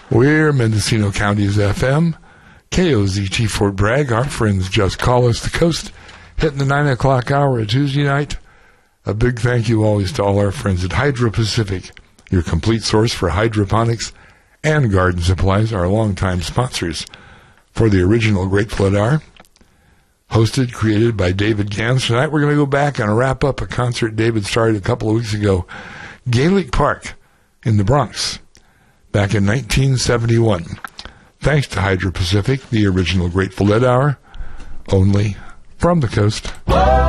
We're Mendocino County's FM, KOZT Fort Bragg. Our friends just call us the coast, hitting the 9 o'clock hour Tuesday night. A big thank you always to all our friends at Hydro Pacific, your complete source for hydroponics and garden supplies, our longtime sponsors for the original Grateful Dead Hour. Hosted, created by David Gans. Tonight we're going to go back and wrap up a concert David started a couple of weeks ago, Gaelic Park in the Bronx, back in 1971. Thanks to Hydro Pacific, the original Grateful Dead Hour, only from the coast.